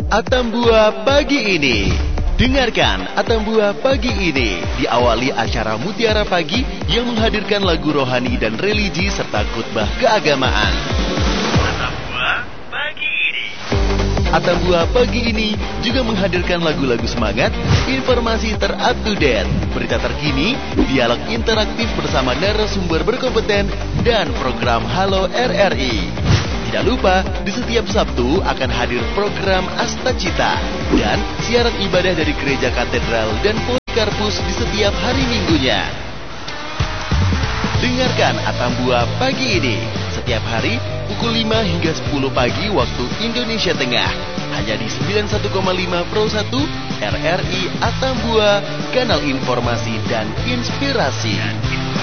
Atambua Pagi ini. Dengarkan Atambua Pagi ini diawali acara Mutiara Pagi yang menghadirkan lagu rohani dan religi serta khutbah keagamaan. Atambua Pagi ini. Atambua Pagi ini juga menghadirkan lagu-lagu semangat, informasi ter-up-to-date, berita terkini, dialog interaktif bersama narasumber berkompeten, dan program Halo RRI. Tidak lupa, di setiap Sabtu akan hadir program Asta Cita dan siaran ibadah dari Gereja Katedral dan Polikarpus di setiap hari Minggunya. Dengarkan Atambua Pagi ini setiap hari pukul 5 hingga 10 pagi waktu Indonesia Tengah. Hanya di 91,5 Pro 1 RRI Atambua, kanal informasi dan inspirasi.